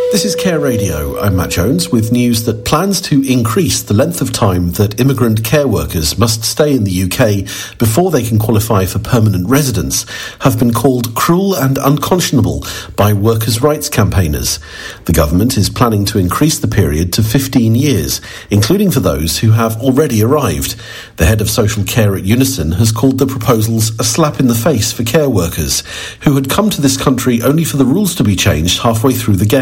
This is Care Radio. I'm Matt Jones with news that plans to increase the length of time that immigrant care workers must stay in the UK before they can qualify for permanent residence have been called cruel and unconscionable by workers' rights campaigners. The government is planning to increase the period to 15 years, including for those who have already arrived. The head of social care at Unison has called the proposals a slap in the face for care workers who had come to this country only for the rules to be changed halfway through the game.